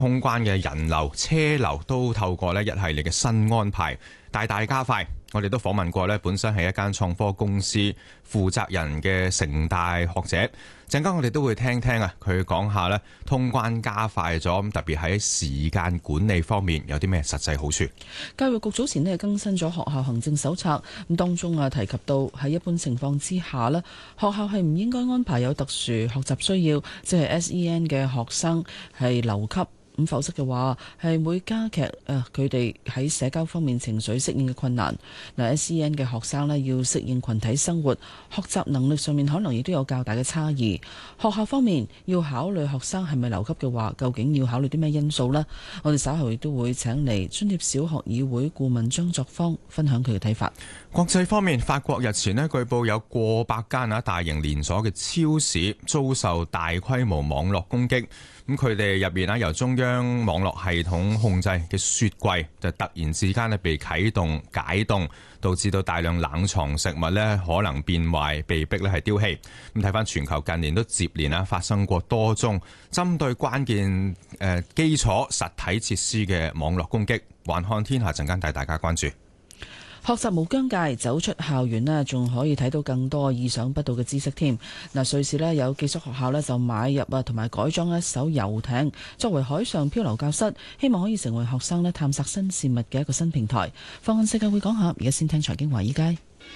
通關嘅人流、車流都透過一系列嘅新安排，大大加快。我哋都訪問過本身係一間創科公司負責人嘅城大學者，陣間我哋都會聽聽佢講下通關加快咗，特別喺時間管理方面有啲咩實際好處。 教育局早前更新咗學校行政手冊，咁當中提及到喺一般情況之下學校係唔應該安排有特殊學習需要，即係 SEN 嘅學生係留級。咁否則嘅話係會加劇佢哋喺社交方面情緒適應嘅困難。SEN 嘅學生要適應群體生活，學習能力上面可能亦都有較大嘅差異。學校方面要考慮學生係咪留級嘅話，究竟要考慮啲咩因素呢？我哋稍後亦都會請嚟津貼小學議會顧問張作芳分享佢嘅睇法。 國際方面，法國日前據報有過百間大型連鎖嘅超市遭受大規模網絡攻擊。咁佢哋入面由中央網絡系統控制嘅雪櫃就突然之間被啟動解凍，導致到大量冷藏食物可能變壞，被逼係丟棄。咁睇翻全球近年都接連發生過多宗針對關鍵基礎實體設施嘅網絡攻擊。環看天下陣間帶大家關注。 學習無疆界，走出校園仲可以睇到更多意想不到嘅知識添。瑞士有寄宿學校就買入同埋改裝一艘遊艇，作為海上漂流教室，希望可以成為學生探索新事物嘅一個新平台。放眼世界會講下，而家先聽財經華爾街。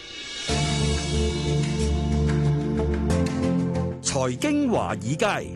財經華爾街，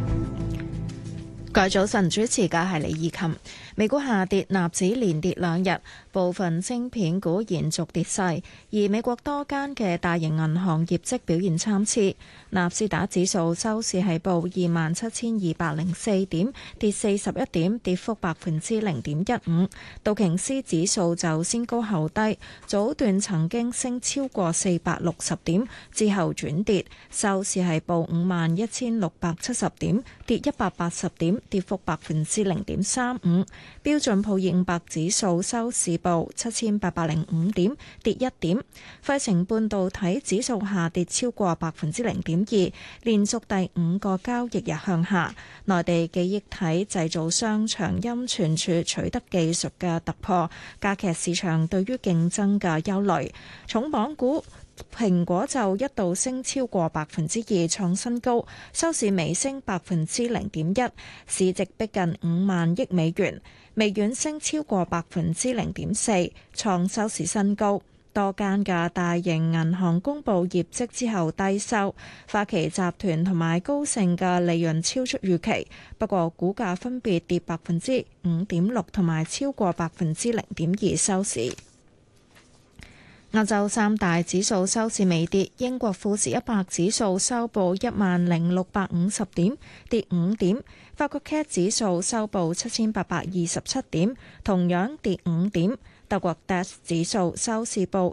各位早晨，主持嘅係李怡琴。美股下跌，納指連跌2日，部分晶片股延續跌勢，而美國多間嘅大型銀行業績表現參差。納斯達指數收市係報27,204點，跌41點，跌幅0.15%。道瓊斯指數就先高後低，早段曾經升超過460點，之後轉跌，收市係報51,670點，跌180點，跌幅0.35%。標準普爾500指數收市報7,805點，跌1點。費城半導體指數下跌超過0.2%，連續第5個交易日向下。內地記憶體製造商長鑫存儲取得技術嘅突破，加劇市場對於競爭嘅憂慮。重磅股蘋果就一度升超過2%，創新高，收市微升0.1%，市值逼近5萬億美元。微軟升超過0.4%，創收市新高。多間嘅大型銀行公佈業績之後低收，花旗集團同埋高盛嘅利潤超出預期，不過股價分別跌5.6%同埋超過0.2%收市。亞洲三大指數收市微跌，英國富時100指數收報10,650點，跌5點；法國 CAC 指數收報7,827點，同樣跌5點；德國 DAX 指數收市報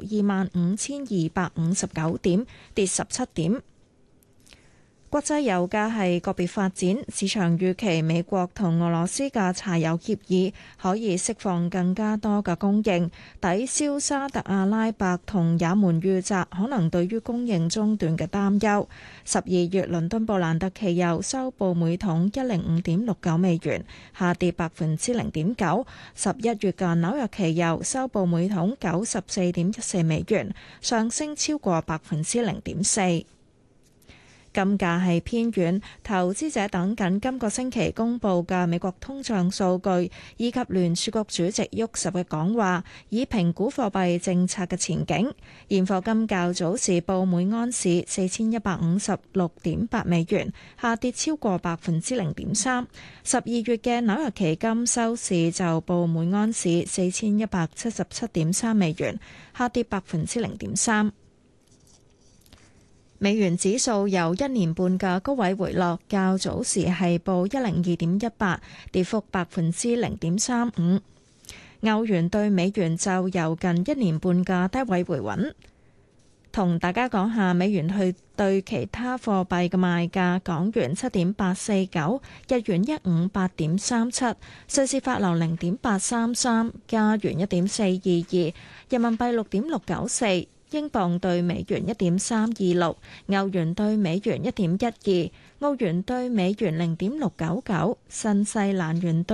25,259點，跌17點。國際油價係個別發展，市場預期美國同俄羅斯嘅柴油協議可以釋放更加多嘅供應，抵消沙特阿拉伯同也門遇襲可能對於供應中斷嘅擔憂。12月倫敦布蘭特期油收報每桶105.69美元，下跌0.9%。11月嘅紐約期油收報每桶94.14美元，上升超過0.4%。金價係偏軟，投資者等緊今個星期公佈嘅美國通脹數據，以及聯儲局主席沃什嘅講話，以評估貨幣政策嘅前景。現貨金較早時報每安士4156.8美元，下跌超過0.3%。12月嘅紐約期金收市就報每安士4177.3美元，下跌0.3%。美元指數由1年半嘅高位回落，較早時係報102.18，跌幅0.35%。歐元對美元就由近1年半嘅低位回穩。同大家講下美元去對其他貨幣嘅賣價：港元7.849，日元158.37，瑞士法郎0.833，加元1.422，人民幣6.694。 英鎊對美元1.326，歐元對美元1.12，澳元對美元0.699，新西蘭元對